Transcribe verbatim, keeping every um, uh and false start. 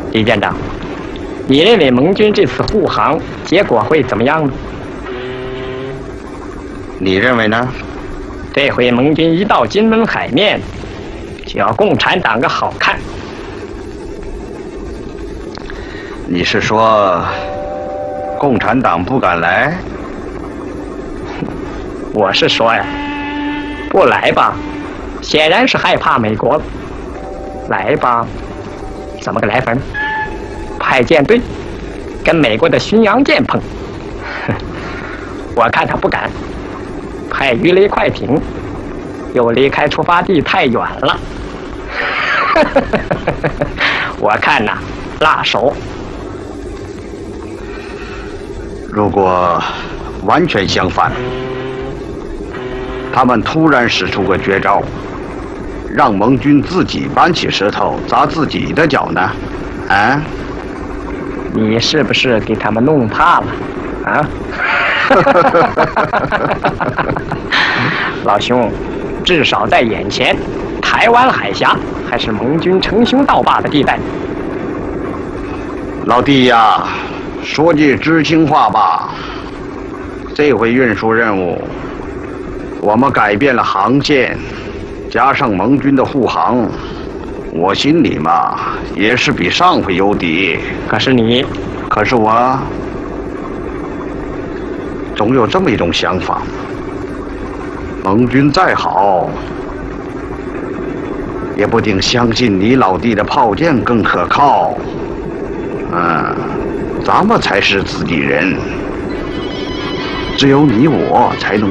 李舰长，你认为盟军这次护航结果会怎么样呢？ 你认为呢？ 这回盟军一到金门海面，就要共产党个好看。 你是说，共产党不敢来？ 我是说呀，不来吧，显然是害怕美国；来吧，怎么个来法呢？派舰队跟美国的巡洋舰碰，我看他不敢。派鱼雷快艇又离开出发地太远了，我看呐，辣手。 如果完全相反，他们突然使出个绝招，让盟军自己搬起石头砸自己的脚呢？啊？ 你是不是给他们弄怕了？啊？老兄，至少在眼前，台湾海峡还是盟军称兄道霸的地带。 老弟呀，说句知心话吧，这回运输任务，我们改变了航线，加上盟军的护航，我心里嘛也是比上回有底。 可是你， 可是我。总有这么一种想法，盟军再好，也不定相信你老弟的炮舰更可靠。嗯，咱们才是自己人，只有你我才能